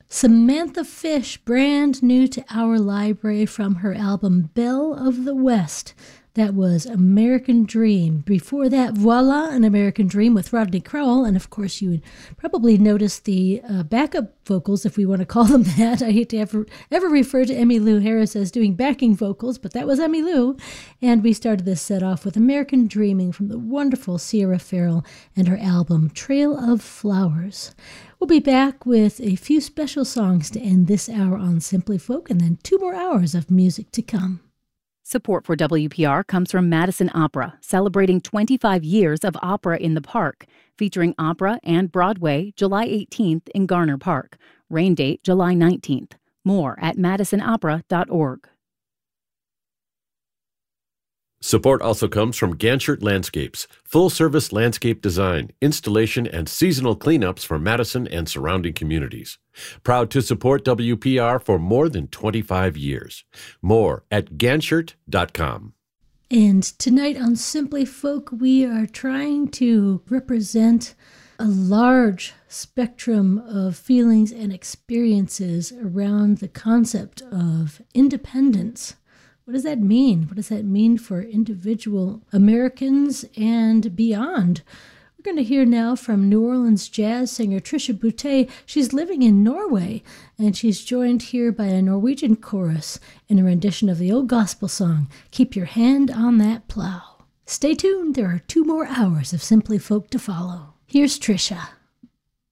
Samantha Fish, brand new to our library from her album Belle of the West. That was American Dream. Before that, Voila, An American Dream with Rodney Crowell. And of course, you would probably notice the backup vocals, if we want to call them that. I hate to ever refer to Emmylou Harris as doing backing vocals, but that was Emmylou. And we started this set off with American Dreaming from the wonderful Sierra Farrell and her album Trail of Flowers. We'll be back with a few special songs to end this hour on Simply Folk, and then 2 more hours of music to come. Support for WPR comes from Madison Opera, celebrating 25 years of opera in the park, featuring opera and Broadway July 18th in Garner Park. Rain date July 19th. More at madisonopera.org. Support also comes from Ganchert Landscapes, full-service landscape design, installation, and seasonal cleanups for Madison and surrounding communities. Proud to support WPR for more than 25 years. More at ganchert.com. And tonight on Simply Folk, we are trying to represent a large spectrum of feelings and experiences around the concept of independence. What does that mean? What does that mean for individual Americans and beyond? We're going to hear now from New Orleans jazz singer Trisha Boutte. She's living in Norway, and she's joined here by a Norwegian chorus in a rendition of the old gospel song, Keep Your Hand on That Plow. Stay tuned. There are 2 more hours of Simply Folk to follow. Here's Trisha.